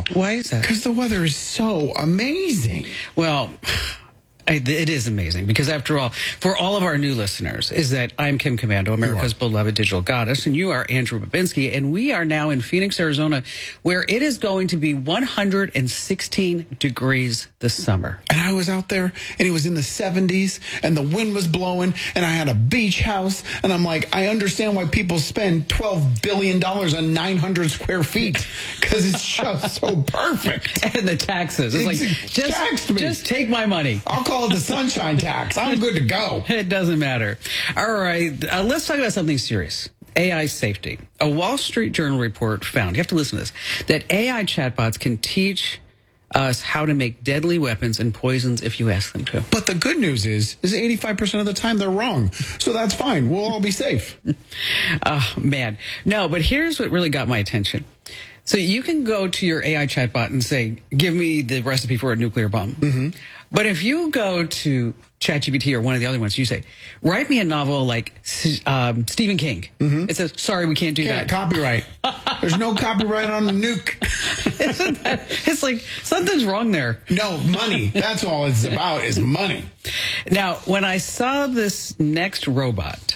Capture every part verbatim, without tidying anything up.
Why is that? Because the weather is so amazing. Well, I, it is amazing because, after all, for all of our new listeners, is that I'm Kim Komando, America's beloved digital goddess, and you are Andrew Babinski, and we are now in Phoenix, Arizona, where it is going to be one hundred sixteen degrees this summer. And I was out there, and it was in the seventies, and the wind was blowing, and I had a beach house, and I'm like, I understand why people spend twelve billion dollars on nine hundred square feet, because it's just so perfect. And the taxes. It's like, just, Taxed me. just take my money. I'll call it the sunshine tax. I'm good to go. It doesn't matter. All right, uh, let's talk about something serious. A I safety. A Wall Street Journal report found, you have to listen to this, that A I chatbots can teach us how to make deadly weapons and poisons if you ask them to. But the good news is, is eighty-five percent of the time they're wrong. So that's fine. We'll all be safe. Oh, man. No, but here's what really got my attention. So you can go to your A I chatbot and say, give me the recipe for a nuclear bomb. Mm-hmm. But if you go to ChatGPT or one of the other ones, you say, write me a novel like um, Stephen King. Mm-hmm. It says, sorry, we can't do Yeah, that. copyright. There's no copyright on the nuke. Isn't that, it's like something's wrong there. No, money. That's all it's about is money. Now, when I saw this next robot,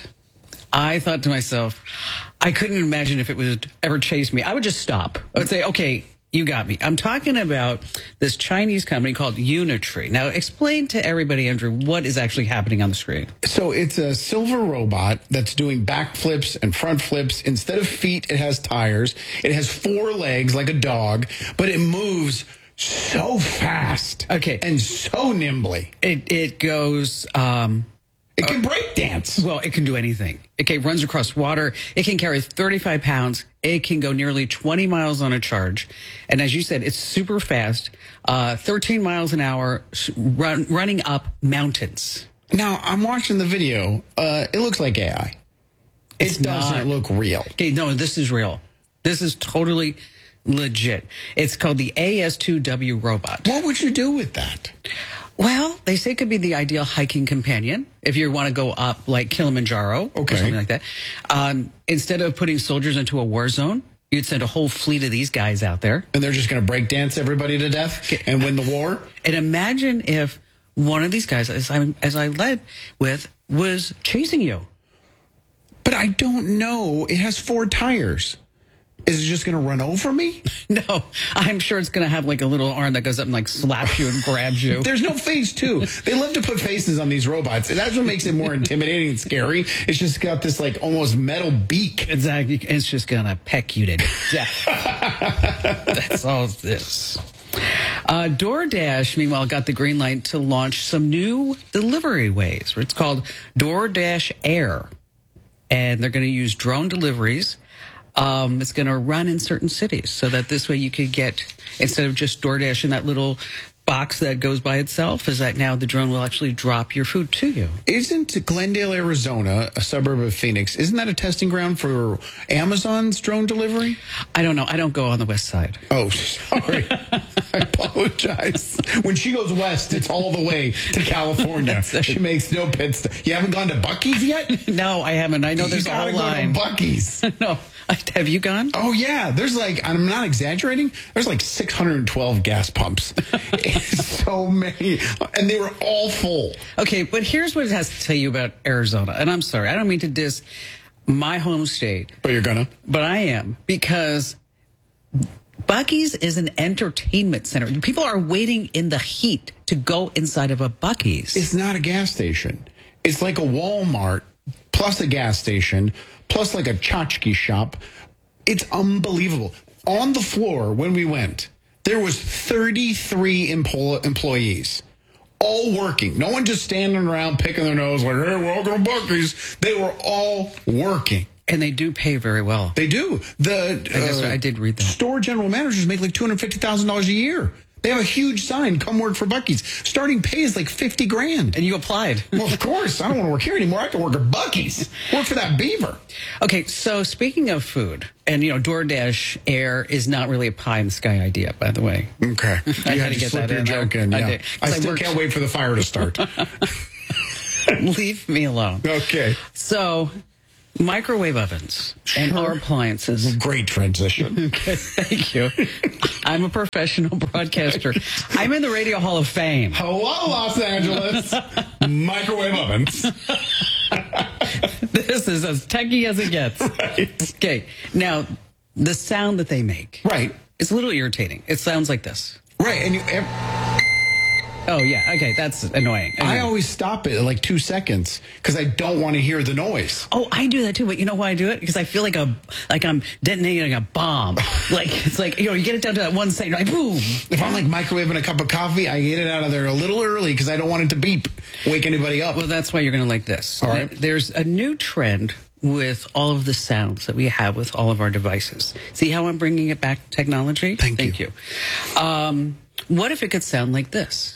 I thought to myself, I couldn't imagine if it would ever chase me. I would just stop. I would say, okay, you got me. I'm talking about this Chinese company called Unitree. Now, explain to everybody, Andrew, what is actually happening on the screen. So it's a silver robot that's doing back flips and front flips. Instead of feet, it has tires. It has four legs like a dog, but it moves so fast. Okay. And so nimbly. It, it goes... Um, It can break dance. Well, it can do anything. It can, runs across water. It can carry thirty-five pounds. It can go nearly twenty miles on a charge. And as you said, it's super fast, uh, thirteen miles an hour, run, running up mountains. Now, I'm watching the video. Uh, it looks like A I. It's It doesn't not. look real. Okay, no, this is real. This is totally legit. It's called the A S two W robot. What would you do with that? Well, they say it could be the ideal hiking companion if you want to go up like Kilimanjaro Okay. or something like that. Um, instead of putting soldiers into a war zone, you'd send a whole fleet of these guys out there. And they're just going to break dance everybody to death and win the war? And imagine if one of these guys, as I, as I led with, was chasing you. But I don't know. It has four tires. Is it just going to run over me? No, I'm sure it's going to have like a little arm that goes up and like slaps you and grabs you. There's no face, too. They love to put faces on these robots. And that's what makes it more intimidating and scary. It's just got this like almost metal beak. Exactly. It's just going to peck you to death. That's all it is. Uh, DoorDash, meanwhile, got the green light to launch some new delivery ways. It's called DoorDash Air. And they're going to use drone deliveries. Um, it's going to run in certain cities so that this way you could get, instead of just DoorDash in that little box that goes by itself, is that now the drone will actually drop your food to you. Isn't Glendale, Arizona, a suburb of Phoenix, isn't that a testing ground for Amazon's drone delivery? I don't know. I don't go on the west side. Oh, sorry. I apologize. When she goes west, it's all the way to California. She makes no pit stop. You haven't gone to Buc-ee's yet? No, I haven't. I know there's you a whole gotta go line. to Buc-ee's. No. Have you gone? Oh, yeah. There's like, I'm not exaggerating, there's like six hundred twelve gas pumps. So many. And they were all full. Okay, but here's what it has to tell you about Arizona. And I'm sorry, I don't mean to diss my home state. But you're gonna? But I am, because Buc-ee's is an entertainment center. People are waiting in the heat to go inside of a Buc-ee's. It's not a gas station. It's like a Walmart plus a gas station plus like a tchotchke shop. It's unbelievable. On the floor when we went, there was thirty-three empo- employees, all working. No one just standing around picking their nose like, hey, welcome to Buc-ee's. They were all working. And they do pay very well. They do. The I guess uh, I did read that. Store general managers make like two hundred fifty thousand dollars a year. They have a huge sign, come work for Buc-ee's. Starting pay is like fifty grand. And you applied. Well, of course. I don't want to work here anymore. I can work at Buc-ee's. Work for that beaver. Okay, so speaking of food, and, you know, DoorDash Air is not really a pie in the sky idea, by the way. Okay. I You had had to to get slip that your in joke there. in. I Yeah. did. 'Cause I I still worked- can't wait for the fire to start. Leave me alone. Okay. So Microwave ovens and our appliances. Great transition. Okay, thank you. I'm a professional broadcaster. I'm in the Radio Hall of Fame. Hello, Los Angeles. Microwave ovens. This is as techy as it gets. Right. Okay, now, the sound that they make. Right. It's a little irritating. It sounds like this. Right. And you... Oh, yeah. Okay, that's annoying. I Anyway. always stop it at like two seconds because I don't want to hear the noise. Oh, I do that too, but you know why I do it? Because I feel like a like I'm detonating a bomb. Like it's like, you know, you get it down to that one second, like boom. If I'm like microwaving a cup of coffee, I get it out of there a little early because I don't want it to beep, wake anybody up. Well, that's why you're going to like this. All right. There's a new trend with all of the sounds that we have with all of our devices. See how I'm bringing it back to technology? Thank Thank you. you. Um, what if it could sound like this?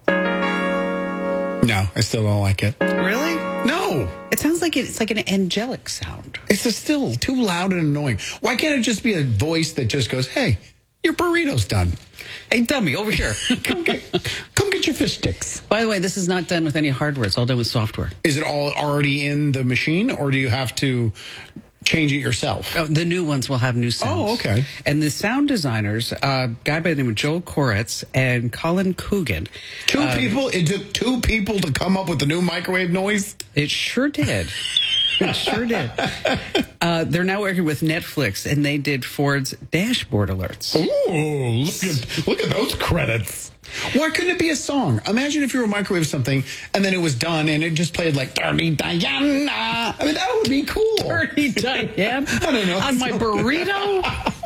No, I still don't like it. Really? No. It sounds like it, it's like an angelic sound. It's just still too loud and annoying. Why can't it just be a voice that just goes, hey, your burrito's done. Hey, dummy, over here. Come get, come get your fish sticks. By the way, this is not done with any hardware. It's all done with software. Is it all already in the machine, or do you have to change it yourself? Oh, the new ones will have new sounds. Oh, okay. And the sound designers, a uh, guy by the name of Joel Koretz and Colin Coogan. Two uh, people? It took two people to come up with the new microwave noise? It sure did. It sure did. Uh, they're now working with Netflix, and they did Ford's dashboard alerts. Ooh, look at, look at those credits. Why couldn't it be a song? Imagine if you were microwave something and then it was done and it just played like Dirty Diana. I mean, that would be cool. Dirty Diane? I don't know. On my burrito?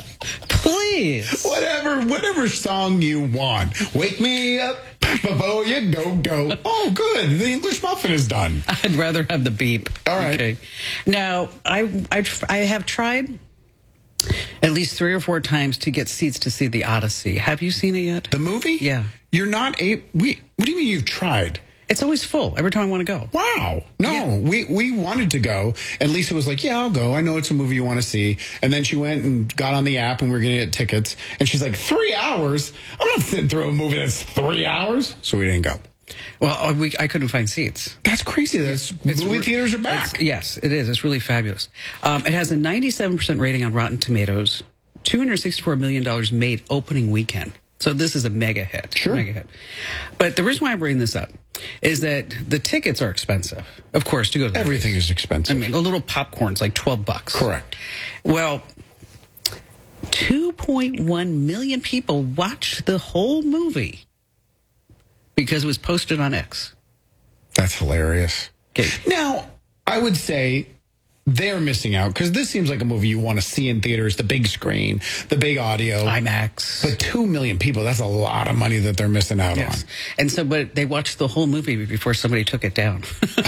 Please. Whatever, whatever song you want. Wake me up before you go, go. Oh, good. The English muffin is done. I'd rather have the beep. All right. Okay. Now, I, I, I have tried at least three or four times to get seats to see The Odyssey. Have you seen it yet? The movie? Yeah. You're not a. We. What do you mean you've tried? It's always full every time I want to go. Wow. No, Yeah. we, we wanted to go. And Lisa was like, yeah, I'll go. I know it's a movie you want to see. And then she went and got on the app and we were going to get tickets. And she's like, three hours? I'm not sitting through a movie that's three hours. So we didn't go. Well, we, I couldn't find seats. That's crazy. That's It's movie re- theaters are back. It's- yes, it is. It's really fabulous. Um, it has a ninety-seven percent rating on Rotten Tomatoes, two hundred sixty-four million dollars made opening weekend. So this is a mega hit. Sure. Mega hit. But the reason why I bring this up is that the tickets are expensive, of course, to go to the Everything is I expensive. mean, a little popcorn's like twelve bucks. Correct. Well, two point one million people watched the whole movie because it was posted on X. That's hilarious. Okay. Now, I would say they're missing out because this seems like a movie you want to see in theaters, the big screen, the big audio. IMAX. But two million people, that's a lot of money that they're missing out Yes. And so, but they watched the whole movie before somebody took it down.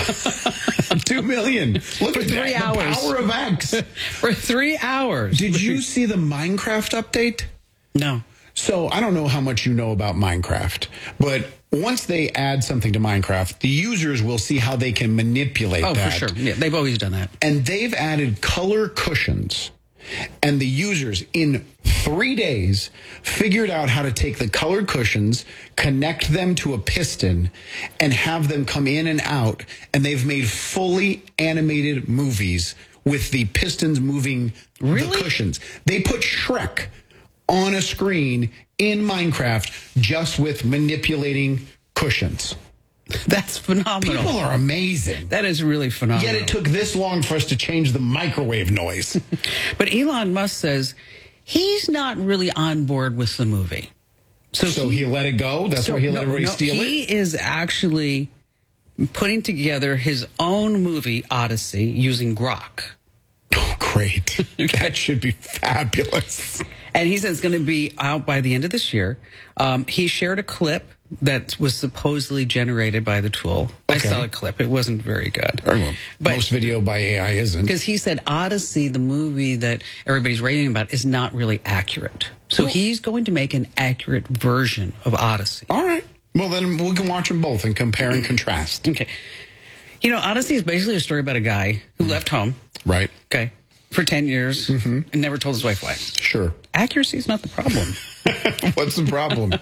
on. Two million. Look For at three that. hours. The power of X. For three hours. Did you see the Minecraft update? No. So I don't know how much you know about Minecraft, but once they add something to Minecraft, the users will see how they can manipulate Oh, that. for sure. Yeah, they've always done that. And they've added color cushions. And the users in three days figured out how to take the colored cushions, connect them to a piston, and have them come in and out. And they've made fully animated movies with the pistons moving Really? the cushions. They put Shrek on a screen in Minecraft just with manipulating cushions. That's phenomenal. People are amazing. That is really phenomenal. Yet it took this long for us to change the microwave noise. But Elon Musk says he's not really on board with the movie. So, So he let it go? That's so- why he no, let everybody no, steal he it? is actually putting together his own movie, Odyssey, using Grok. Oh, great. That should be fabulous. And he says it's going to be out by the end of this year. Um, he shared a clip that was supposedly generated by the tool. I Okay. saw a clip. It wasn't very good. Very well. But- Most video by A I isn't. Because he said Odyssey, the movie that everybody's raving about, is not really accurate. So Well- he's going to make an accurate version of Odyssey. All right. Well, then we can watch them both and compare and contrast. Okay. You know, Odyssey is basically a story about a guy who left home, Right. okay, for ten years Mm-hmm. and never told his wife why. Sure. Accuracy is not the problem. What's the problem?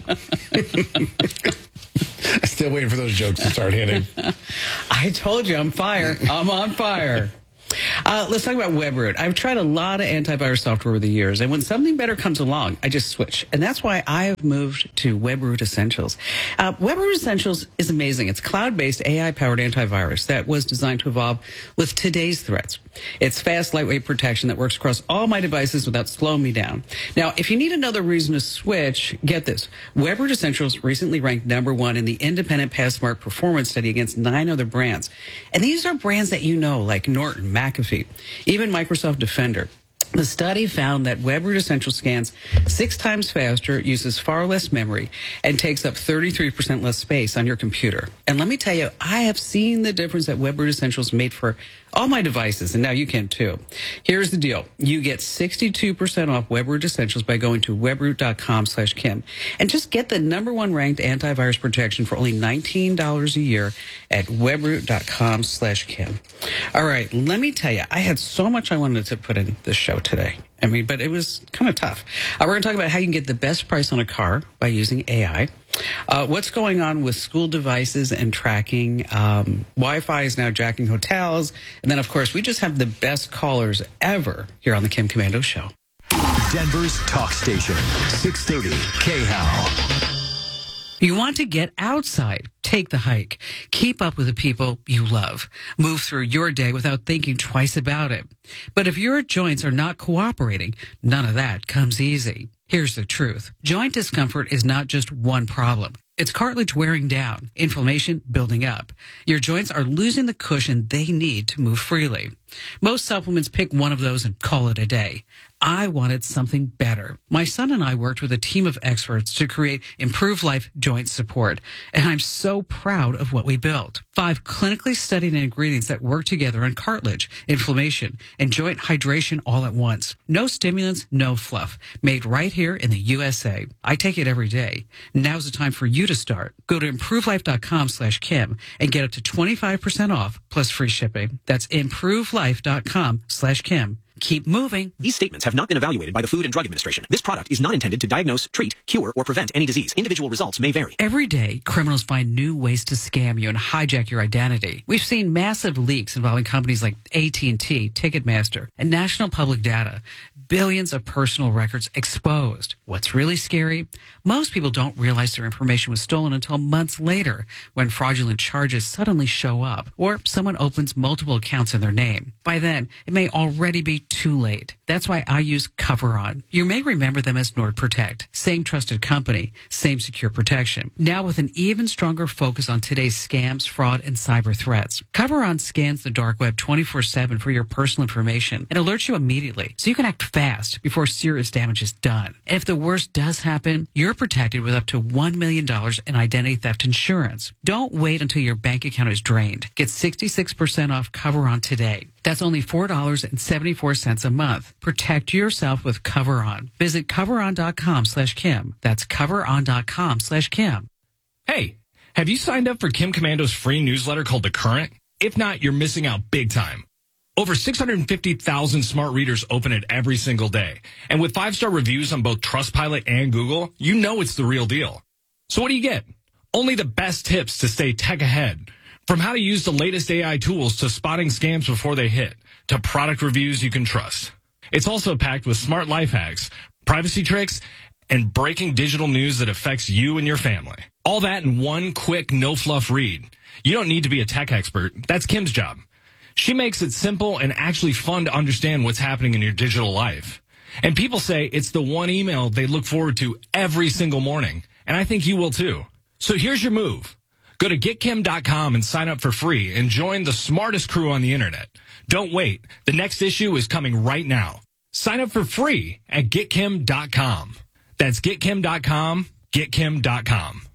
I'm still waiting for those jokes to start hitting. I told you, I'm fire. I'm on fire. Uh, let's talk about WebRoot. I've tried a lot of antivirus software over the years, and when something better comes along, I just switch. And that's why I have moved to WebRoot Essentials. Uh, WebRoot Essentials is amazing. It's cloud-based A I-powered antivirus that was designed to evolve with today's threats. It's fast, lightweight protection that works across all my devices without slowing me down. Now, if you need another reason to switch, get this. WebRoot Essentials recently ranked number one in the independent Passmark performance study against nine other brands. And these are brands that you know, like Norton, McAfee, even Microsoft Defender. The study found that WebRoot Essentials scans six times faster, uses far less memory, and takes up thirty-three percent less space on your computer. And let me tell you, I have seen the difference that WebRoot Essentials made for all my devices, and now you can too. Here's the deal. You get sixty-two percent off WebRoot Essentials by going to webroot.com slash Kim. And just get the number one ranked antivirus protection for only nineteen dollars a year at webroot.com slash Kim. All right, let me tell you, I had so much I wanted to put in this show today. I mean, but it was kind of tough. Uh, we're going to talk about how you can get the best price on a car by using A I. Uh, what's going on with school devices and tracking? Um, Wi-Fi is now jacking hotels. And then, of course, we just have the best callers ever here on the Kim Komando Show. Denver's talk station, six thirty K H A L. You want to get outside. Take the hike. Keep up with the people you love. Move through your day without thinking twice about it. But if your joints are not cooperating, none of that comes easy. Here's the truth. Joint discomfort is not just one problem. It's cartilage wearing down, inflammation building up. Your joints are losing the cushion they need to move freely. Most supplements pick one of those and call it a day. I wanted something better. My son and I worked with a team of experts to create Improve Life Joint Support, and I'm so proud of what we built. Five clinically studied ingredients that work together on cartilage, inflammation, and joint hydration all at once. No stimulants, no fluff. Made right here in the U S A. I take it every day. Now's the time for you to start. Go to improvelife.com slash Kim and get up to twenty-five percent off plus free shipping. That's improvelife.com slash Kim. Keep moving. These statements have not been evaluated by the Food and Drug Administration. This product is not intended to diagnose, treat, cure, or prevent any disease. Individual results may vary. Every day, criminals find new ways to scam you and hijack your identity. We've seen massive leaks involving companies like A T and T, Ticketmaster, and National Public Data. Billions of personal records exposed. What's really scary? Most people don't realize their information was stolen until months later when fraudulent charges suddenly show up or someone opens multiple accounts in their name. By then, it may already be too late. That's why I use CoverOn. You may remember them as NordProtect. Same trusted company, same secure protection. Now with an even stronger focus on today's scams, fraud, and cyber threats. CoverOn scans the dark web twenty-four seven for your personal information and alerts you immediately so you can act fast before serious damage is done. And if the worst does happen, you're protected with up to one million dollars in identity theft insurance. Don't wait until your bank account is drained. Get sixty-six percent off CoverOn today. That's only four dollars and seventy-four cents a month. Protect yourself with CoverOn. Visit coveron.com slash Kim. That's coveron.com slash Kim. Hey, have you signed up for Kim Komando's free newsletter called The Current? If not, you're missing out big time. Over six hundred fifty thousand smart readers open it every single day. And with five-star reviews on both Trustpilot and Google, you know it's the real deal. So what do you get? Only the best tips to stay tech ahead. From how to use the latest A I tools to spotting scams before they hit, to product reviews you can trust. It's also packed with smart life hacks, privacy tricks, and breaking digital news that affects you and your family. All that in one quick, no-fluff read. You don't need to be a tech expert. That's Kim's job. She makes it simple and actually fun to understand what's happening in your digital life. And people say it's the one email they look forward to every single morning. And I think you will too. So here's your move. Go to get kim dot com and sign up for free and join the smartest crew on the internet. Don't wait. The next issue is coming right now. Sign up for free at get kim dot com. That's get kim dot com, get kim dot com.